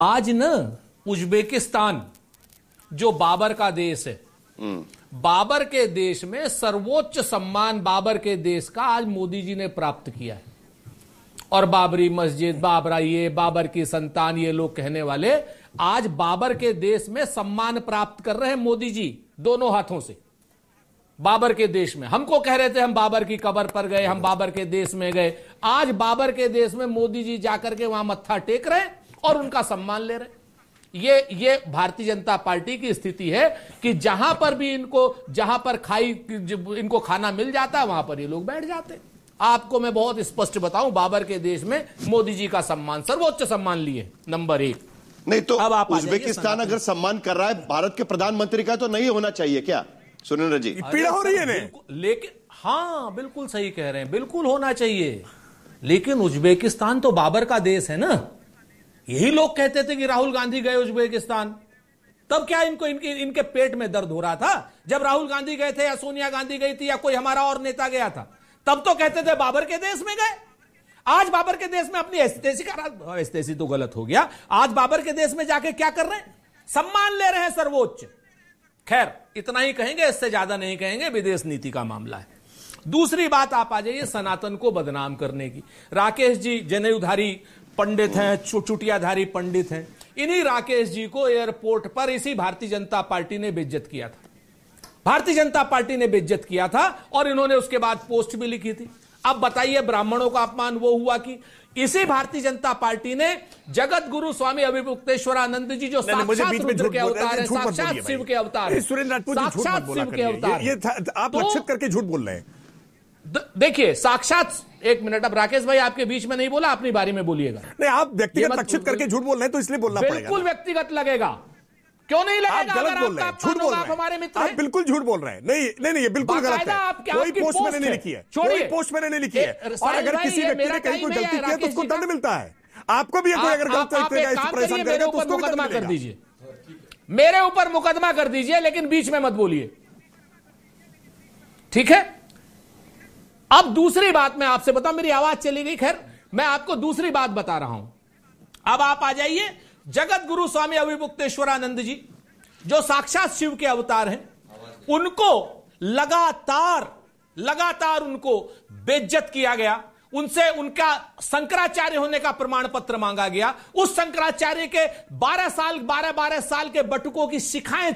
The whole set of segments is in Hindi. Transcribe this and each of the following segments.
आज न उज्बेकिस्तान जो बाबर का देश है, बाबर के देश में सर्वोच्च सम्मान बाबर के देश का आज मोदी जी ने प्राप्त किया है। और बाबरी मस्जिद, बाबरा ये, बाबर की संतान, ये लोग कहने वाले आज बाबर के देश में सम्मान प्राप्त कर रहे हैं मोदी जी दोनों हाथों से। बाबर के देश में हमको कह रहे थे हम बाबर की कब्र पर गए, हम बाबर के देश में गए। आज बाबर के देश में मोदी जी जाकर के वहां मत्था टेक रहे हैं और उनका सम्मान ले रहे। ये भारतीय जनता पार्टी की स्थिति है कि जहां पर भी जहां पर इनको खाना मिल जाता है वहां पर ये लोग बैठ जाते हैं। आपको मैं बहुत स्पष्ट बताऊं, बाबर के देश में मोदी जी का सम्मान, सर्वोच्च सम्मान लिए, नंबर 1। नहीं तो अब आप उज्बेकिस्तान अगर सम्मान कर रहा है भारत के प्रधानमंत्री का, तो नहीं होना चाहिए क्या सुरेंद्र जी? पीड़ा हो रही है लेकिन हाँ, बिल्कुल सही कह रहे हैं, बिल्कुल होना चाहिए। लेकिन उज्बेकिस्तान तो बाबर का देश है ना। यही लोग कहते थे कि राहुल गांधी गए उज्बेकिस्तान, तब क्या इनके पेट में दर्द हो रहा था? जब राहुल गांधी गए थे या सोनिया गांधी गई थी या कोई हमारा और नेता गया था, तब तो कहते थे बाबर के देश में गए। आज बाबर के देश में अपनी एस्थेसी तो गलत हो गया। आज बाबर के देश में जाके क्या कर रहे हैं? सम्मान ले रहे हैं सर्वोच्च। खैर, इतना ही कहेंगे, इससे ज्यादा नहीं कहेंगे, विदेश नीति का मामला है। दूसरी बात आप आ जाइए सनातन को बदनाम करने की। राकेश जी जनेऊधारी पंडित हैं, चुटियाधारी पंडित हैं। इन्हीं राकेश जी को एयरपोर्ट पर इसी भारतीय जनता पार्टी ने बेइज्जत किया था। भारतीय जनता पार्टी ने बेइज्जत किया था और इन्होंने उसके बाद पोस्ट भी लिखी थी। अब बताइए, ब्राह्मणों का अपमान वो हुआ कि इसी भारतीय जनता पार्टी ने जगत गुरु स्वामी अभिमुक्तेश्वरानंद जी जो साक्षात रुद्र के अवतार है, साक्षात शिव के अवतार, साक्षात शिव के अवतार, आप लक्षित करके झूठ बोल रहे हैं। देखिए साक्षात, एक मिनट, अब राकेश भाई आपके बीच में नहीं बोला, अपनी बारी में बोलिएगा। नहीं, आप व्यक्तिगत लक्षित करके झूठ बोल रहे हैं तो इसलिए बोलना पड़ेगा। बिल्कुल व्यक्तिगत लगेगा, क्यों नहीं लगेगा? आप गलत बोल रहे हैं, झूठ बोल रहे हैं, हमारे मित्र आप बिल्कुल झूठ बोल रहे हैं। नहीं, ये बिल्कुल गलत है। कोई पोस्ट मैंने नहीं लिखी है, कोई पोस्ट मैंने नहीं लिखी है। और अगर किसी व्यक्ति ने कहीं कोई गलती की है तो उसको दंड मिलता है। आपको भी कोई अगर गलती परेशान करेगा तो उसको मुकदमा कर दीजिए, मेरे ऊपर मुकदमा कर दीजिए, लेकिन बीच में मत बोलिए, ठीक है? अब दूसरी बात मैं आपसे बताऊं, मेरी आवाज चली गई, खैर मैं आपको दूसरी बात बता रहा हूं। अब आप आ जाइए, जगत गुरु स्वामी अभिमुक्तेश्वरानंद जी जो साक्षात शिव के अवतार हैं, उनको लगातार उनको बेइज्जत किया गया। उनसे उनका शंकराचार्य होने का प्रमाण पत्र मांगा गया। उस शंकराचार्य के 12 साल के बटुकों की शिखाएं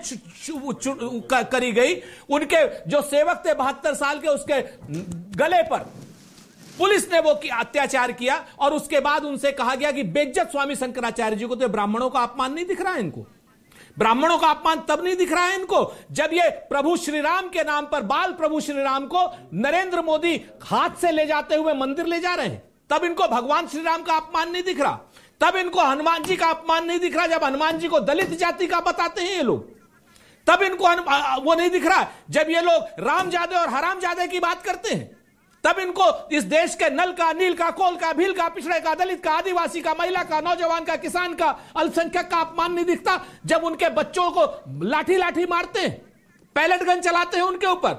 करी गई। उनके जो सेवक थे 72 साल के, उसके गले पर पुलिस ने वो अत्याचार किया और उसके बाद उनसे कहा गया कि बेइज्जत स्वामी शंकराचार्य जी को। तो ब्राह्मणों का अपमान नहीं दिख रहा है इनको? ब्राह्मणों का अपमान तब नहीं दिख रहा है इनको जब ये प्रभु श्री राम के नाम पर, बाल प्रभु श्री राम को नरेंद्र मोदी हाथ से ले जाते हुए मंदिर ले जा रहे हैं। तब इनको भगवान श्री राम का अपमान नहीं दिख रहा। तब इनको हनुमान जी का अपमान नहीं दिख रहा जब हनुमान जी को दलित जाति का बताते हैं ये लोग। तब इनको वो नहीं दिख रहा जब ये लोग रामजादे और हरामजादे की बात करते हैं। तब इनको इस देश के नल का, नील का, कोल का, भील का, पिछड़े का, दलित का, आदिवासी का, महिला का, नौजवान का, किसान का, अल्पसंख्यक का अपमान नहीं दिखता जब उनके बच्चों को लाठी मारते हैं, पैलेट गन चलाते हैं उनके ऊपर।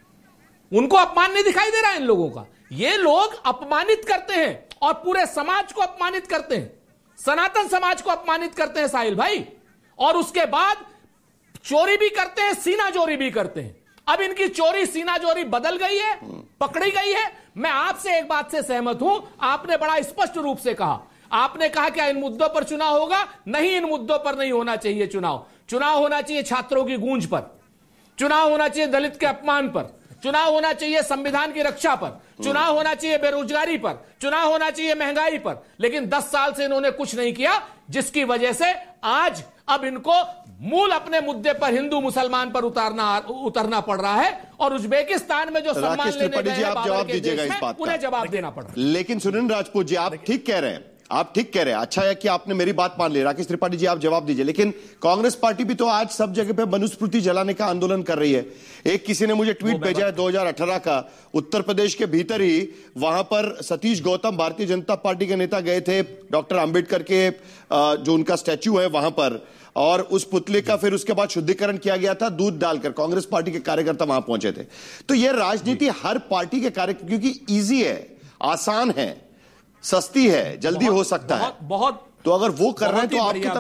उनको अपमान नहीं दिखाई दे रहा है इन लोगों का। ये लोग अपमानित करते हैं और पूरे समाज को अपमानित करते हैं, सनातन समाज को अपमानित करते हैं साहिल भाई। और उसके बाद चोरी भी करते हैं, सीना चोरी भी करते हैं। अब इनकी चोरी सीना चोरी बदल गई है, पकड़ी गई है। मैं आपसे एक बात से सहमत हूं, आपने बड़ा स्पष्ट रूप से कहा, आपने कहा क्या इन मुद्दों पर चुनाव होगा? नहीं, इन मुद्दों पर नहीं होना चाहिए चुनाव होना चाहिए छात्रों की गूंज पर, चुनाव होना चाहिए दलित के अपमान पर, चुनाव होना चाहिए संविधान की रक्षा पर, चुनाव होना चाहिए बेरोजगारी पर, चुनाव होना चाहिए महंगाई पर। लेकिन 10 साल से इन्होंने कुछ नहीं किया, जिसकी वजह से आज अब इनको मूल अपने मुद्दे पर, हिंदू मुसलमान पर उतरना पड़ रहा है। और उज्बेकिस्तान में जो सम्मान लेने गए हैं बाबर के देश में, उन्हें जवाब देना पड़ रहा है। लेकिन सुरेंद्र राजपूत जी, आप ठीक कह रहे हैं, आप ठीक कह रहे हैं। अच्छा है कि आपने मेरी बात मान ली। राकेश त्रिपाठी जी, आप जवाब दीजिए। लेकिन कांग्रेस पार्टी भी तो आज सब जगह पे मनुस्मृति जलाने का आंदोलन कर रही है। एक किसी ने मुझे ट्वीट भेजा है 2018 का, उत्तर प्रदेश के भीतर ही वहां पर सतीश गौतम, भारतीय जनता पार्टी के नेता, गए थे डॉक्टर अंबेडकर के जो उनका स्टैच्यू है वहां पर, और उस पुतले का फिर उसके बाद शुद्धिकरण किया गया था दूध डालकर। कांग्रेस पार्टी के कार्यकर्ता वहां पहुंचे थे। तो यह राजनीति हर पार्टी के क्योंकि ईजी है, आसान है, सस्ती है, जल्दी हो सकता है। बहुत तो अगर वो कर रहे हैं तो आपकी